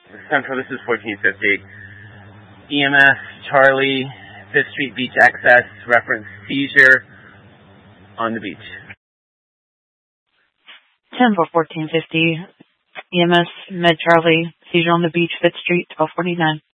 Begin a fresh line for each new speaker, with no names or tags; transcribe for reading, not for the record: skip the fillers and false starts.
Central, this is 1450. EMS, Charlie, 5th Street Beach Access, reference seizure on the beach.
10 for 1450. EMS, Med Charlie, seizure on the beach, 5th Street, 1249.